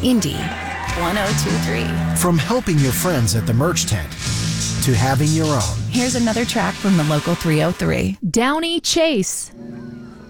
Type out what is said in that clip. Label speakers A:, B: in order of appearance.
A: Indy 1023.
B: From helping your friends at the merch tent to having your own.
A: Here's another track from the local 303.
C: Downey Chase.